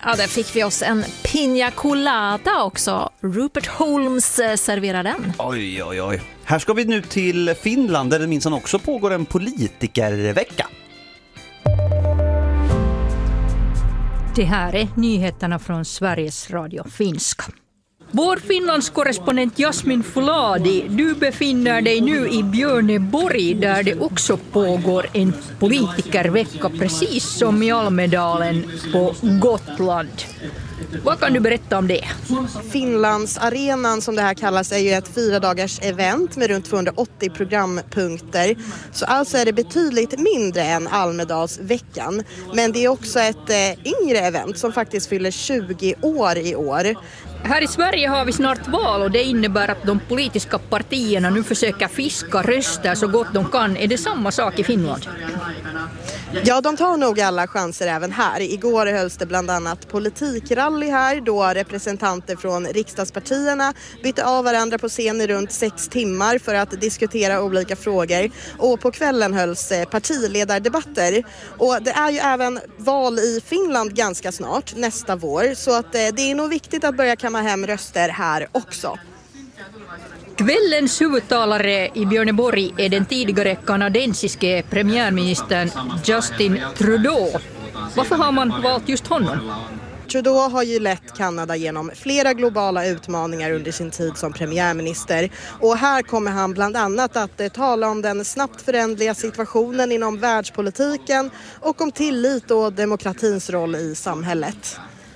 Ja, där fick vi oss en piña colada också. Rupert Holmes serverar den. Oj, oj, oj. Här ska vi nu till Finland där det minsann också pågår en politikervecka. Det här är nyheterna från Sveriges Radio Finska. Vår Finlandskorrespondent Jasmin Fuladi, du befinner dig nu i Björneborg där det också pågår en politikervecka precis som i Almedalen på Gotland. Vad kan du berätta om det? Finlandsarenan som det här kallas är ju ett 4-dagars event med runt 280 programpunkter. Så alltså är det betydligt mindre än Almedalsveckan. Men det är också ett yngre event som faktiskt fyller 20 år i år. Här i Sverige har vi snart val och det innebär att de politiska partierna nu försöker fiska röster så gott de kan. Är det samma sak i Finland? Ja, de tar nog alla chanser även här. Igår hölls det bland annat politikrally här då representanter från riksdagspartierna bytte av varandra på scen i runt 6 timmar för att diskutera olika frågor. Och på kvällen hölls partiledardebatter. Och det är ju även val i Finland ganska snart, nästa vår. Så att det är nog viktigt att börja kamma hem röster här också. Kvällens huvudtalare i Björneborg är den tidigare kanadensiske premiärministern Justin Trudeau. Varför har man valt just honom? Trudeau har ju lett Kanada genom flera globala utmaningar under sin tid som premiärminister. Och här kommer han bland annat att tala om den snabbt förändliga situationen inom världspolitiken och om tillit och demokratins roll i samhället.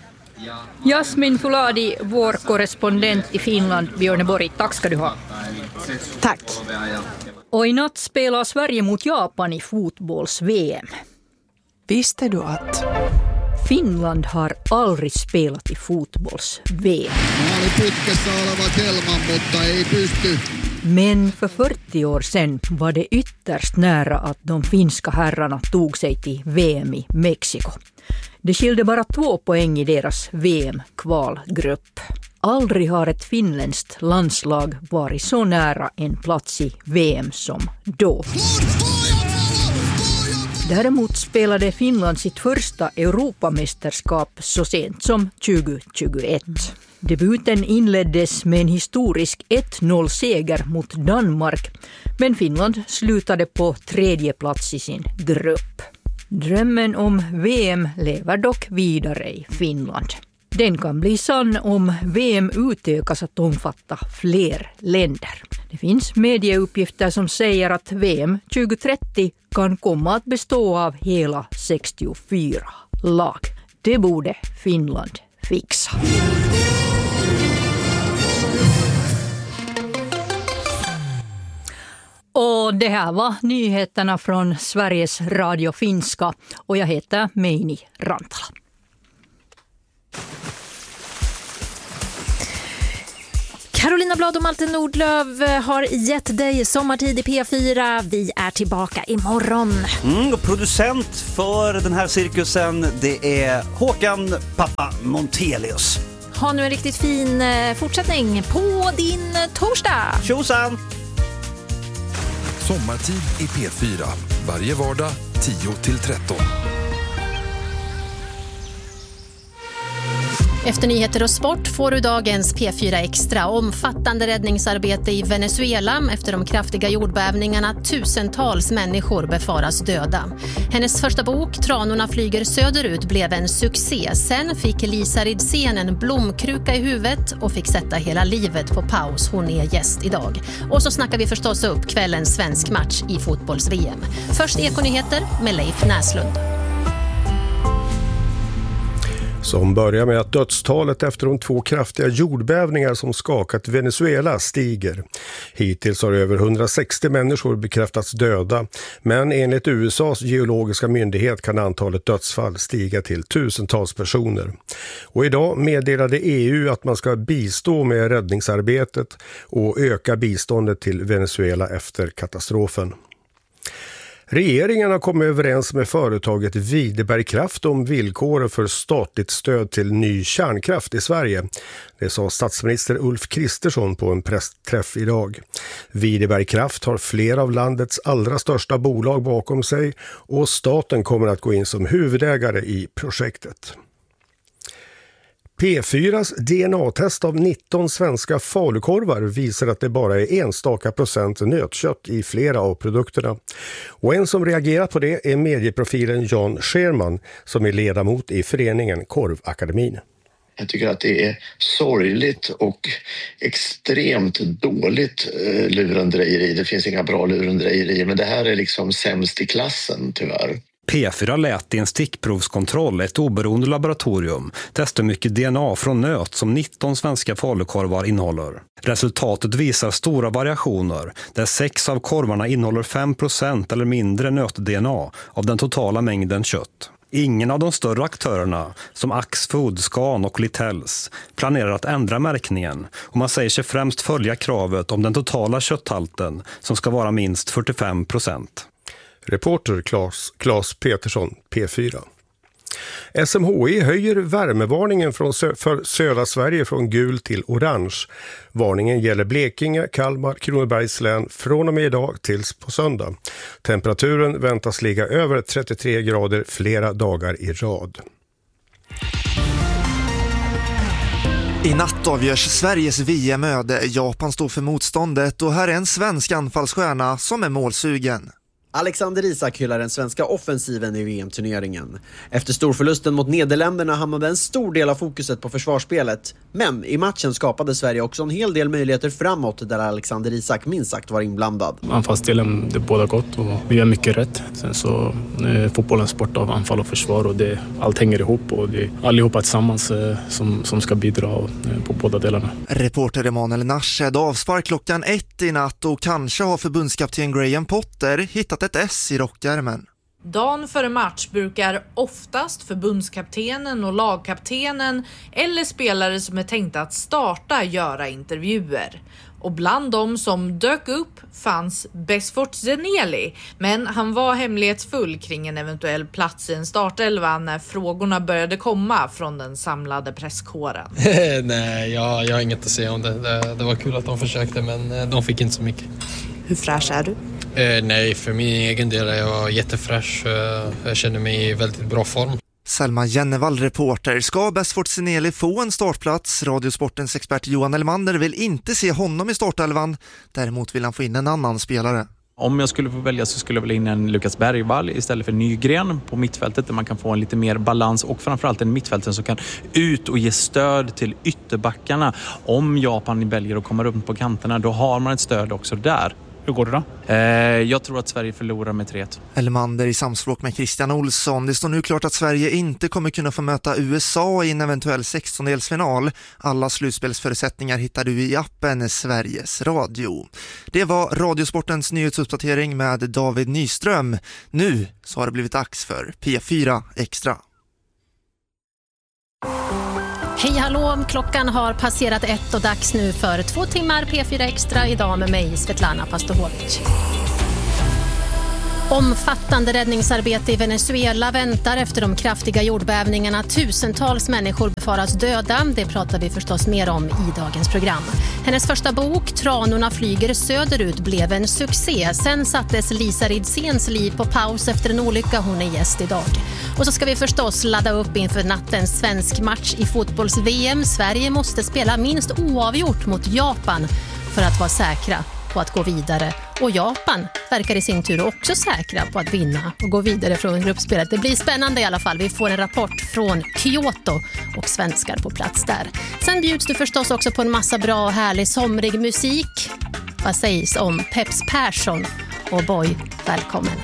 Jasmin Fuladi, vår korrespondent i Finland, Björneborg. Tack ska du ha. Tack. Och i natt spelar Sverige mot Japan i fotbolls-VM. Visste du att Finland har aldrig spelat i fotbolls-VM. Maaliputkessa oleva Kelman, mutta ei pysty. Men för 40 år sedan var det ytterst nära att de finska herrarna tog sig till VM i Mexiko. Det skilde bara 2 poäng i deras VM-kvalgrupp. Aldrig har ett finländskt landslag varit så nära en plats i VM som då. Däremot spelade Finland sitt första Europamästerskap så sent som 2021. Debuten inleddes med en historisk 1-0-seger mot Danmark, men Finland slutade på 3:e plats i sin grupp. Drömmen om VM lever dock vidare i Finland. Den kan bli sann om VM utökas att omfatta fler länder. Det finns medieuppgifter som säger att VM 2030 kan komma att bestå av hela 64 lag. Det borde Finland fixa. Och det här var nyheterna från Sveriges Radio Finska och jag heter Meini Rantala. Carolina Blad och Malte Nordlöf har gett dig sommartid i P4. Vi är tillbaka imorgon. Och producent för den här cirkusen, det är Håkan Pappa Montelius. Ha nu en riktigt fin fortsättning på din torsdag. Tjosan! Sommartid i P4. Varje vardag 10-13. Efter nyheter och sport får du dagens P4 Extra. Omfattande räddningsarbete i Venezuela efter de kraftiga jordbävningarna. Tusentals människor befaras döda. Hennes första bok, Tranorna flyger söderut, blev en succé. Sen fick Lisa Ridsén en blomkruka i huvudet och fick sätta hela livet på paus. Hon är gäst idag. Och så snackar vi förstås upp kvällens svensk match i fotbolls-VM. Först Ekonyheter med Leif Näslund. Som börjar med att dödstalet efter de 2 kraftiga jordbävningar som skakat Venezuela stiger. Hittills har över 160 människor bekräftats döda, men enligt USAs geologiska myndighet kan antalet dödsfall stiga till tusentals personer. Och idag meddelade EU att man ska bistå med räddningsarbetet och öka biståndet till Venezuela efter katastrofen. Regeringen har kommit överens med företaget Videbergkraft om villkoren för statligt stöd till ny kärnkraft i Sverige. Det sa statsminister Ulf Kristersson på en pressträff idag. Videbergkraft har flera av landets allra största bolag bakom sig och staten kommer att gå in som huvudägare i projektet. P4s DNA-test av 19 svenska falukorvar visar att det bara är enstaka procent nötkött i flera av produkterna. Och en som reagerat på det är medieprofilen Jan Scherman som är ledamot i föreningen Korvakademin. Jag tycker att det är sorgligt och extremt dåligt lurendrejeri. Det finns inga bra lurendrejeri, men det här är liksom sämst i klassen tyvärr. P4 lät i en stickprovskontroll ett oberoende laboratorium testa mycket DNA från nöt som 19 svenska falukorvar innehåller. Resultatet visar stora variationer där 6 av korvarna innehåller 5% eller mindre nöt-DNA av den totala mängden kött. Ingen av de större aktörerna som Axfood, Scan och Littells planerar att ändra märkningen och man säger sig främst följa kravet om den totala kötthalten som ska vara minst 45%. Reporter Claes Petersson, P4. SMHI höjer värmevarningen för södra Sverige från gul till orange. Varningen gäller Blekinge, Kalmar, Kronobergs län från och med idag tills på söndag. Temperaturen väntas ligga över 33 grader flera dagar i rad. I natt avgörs Sveriges VM-öde. Japan står för motståndet och här är en svensk anfallsstjärna som är målsugen. Alexander Isak hyllar den svenska offensiven i VM-turneringen. Efter storförlusten mot Nederländerna hamnade en stor del av fokuset på försvarsspelet. Men i matchen skapade Sverige också en hel del möjligheter framåt där Alexander Isak minst sagt var inblandad. Anfallsdelen, det båda gott och vi gör mycket rätt. Sen så är fotbollen sport av anfall och försvar och allt hänger ihop och det är allihopa tillsammans som ska bidra på båda delarna. Reporter Emanuel Narshed avspark klockan 1 i natt och kanske har förbundskapten Graham Potter hittat ett S i rockärmen. Dagen före match brukar oftast förbundskaptenen och lagkaptenen eller spelare som är tänkta att starta göra intervjuer. Och bland dem som dök upp fanns Besfort Zeneli, men han var hemlighetsfull kring en eventuell plats i en startelva när frågorna började komma från den samlade presskåren. Nej, jag har inget att säga om det. Det var kul att de försökte, men de fick inte så mycket. Hur fräsch är du? Nej, för min egen del är jag jättefräsch. Jag känner mig i väldigt bra form. Selma Jennevall, reporter. Ska Besfort Zeneli få en startplats? Radiosportens expert Johan Elmander vill inte se honom i startelvan. Däremot vill han få in en annan spelare. Om jag skulle få välja så skulle jag vilja in en Lukas Bergvall istället för Nygren på mittfältet där man kan få en lite mer balans och framförallt en mittfälten som kan ut och ge stöd till ytterbackarna. Om Japan väljer att komma runt på kanterna då har man ett stöd också där. Hur går det då? Jag tror att Sverige förlorar med 3-1. Elmander i samspråk med Christian Olsson. Det står nu klart att Sverige inte kommer kunna få möta USA i en eventuell 16-delsfinal. Alla slutspelsförutsättningar hittar du i appen Sveriges Radio. Det var Radiosportens nyhetsuppdatering med David Nyström. Nu så har det blivit dags för P4 Extra. Hej hallå, klockan har passerat 1 och dags nu för 2 timmar P4 Extra idag med mig Svetlana Pastohovic. Omfattande räddningsarbete i Venezuela väntar efter de kraftiga jordbävningarna. Tusentals människor befaras döda. Det pratar vi förstås mer om i dagens program. Hennes första bok, Tranorna flyger söderut, blev en succé. Sen sattes Lisa Ridsens liv på paus efter en olycka. Hon är gäst idag. Och så ska vi förstås ladda upp inför nattens svensk match i fotbolls-VM. Sverige måste spela minst oavgjort mot Japan för att vara säkra på att gå vidare. Och Japan verkar i sin tur också säkra på att vinna och gå vidare från gruppspelet. Det blir spännande i alla fall. Vi får en rapport från Kyoto och svenskar på plats där. Sen bjuds du förstås också på en massa bra och härlig somrig musik. Vad sägs om Peps Persson? Och boy, välkommen.